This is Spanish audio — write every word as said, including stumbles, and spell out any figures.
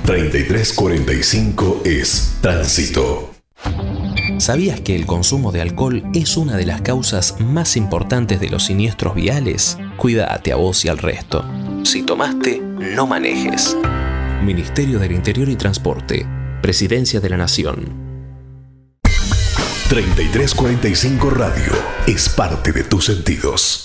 treinta y tres cuarenta y cinco es tránsito. ¿Sabías que el consumo de alcohol es una de las causas más importantes de los siniestros viales? Cuídate a vos y al resto. Si tomaste, no manejes. Ministerio del Interior y Transporte. Presidencia de la Nación. treinta y tres cuarenta y cinco Radio es parte de tus sentidos.